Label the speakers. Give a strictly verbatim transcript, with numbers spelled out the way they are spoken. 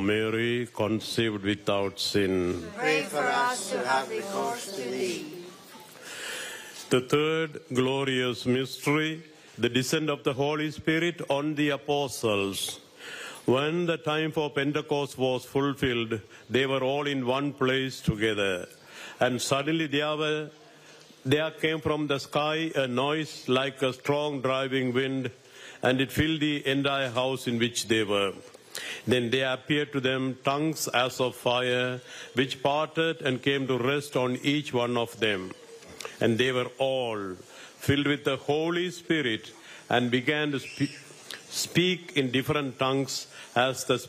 Speaker 1: Mary, conceived without sin.
Speaker 2: Pray for us who have recourse to thee.
Speaker 1: The third glorious mystery, the descent of the Holy Spirit on the apostles. When the time for Pentecost was fulfilled, they were all in one place together. And suddenly there, were, there came from the sky a noise like a strong driving wind, and it filled the entire house in which they were. Then there appeared to them tongues as of fire, which parted and came to rest on each one of them. And they were all filled with the Holy Spirit and began to spe- speak in different tongues as the